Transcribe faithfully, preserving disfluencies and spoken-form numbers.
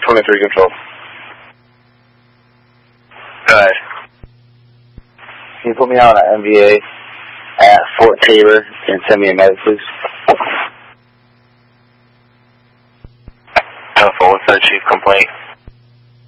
twenty-three control. Go ahead. Can you put me on an M V A at Fort Taylor and send me a medic, please? ten four, what's that chief complaint?